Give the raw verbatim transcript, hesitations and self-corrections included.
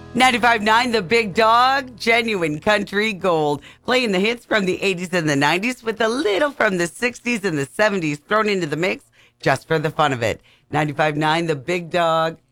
ninety-five point nine The Big Dog, genuine country gold. Playing the hits from the eighties and the nineties with a little from the sixties and the seventies thrown into the mix just for the fun of it. ninety-five point nine The Big Dog.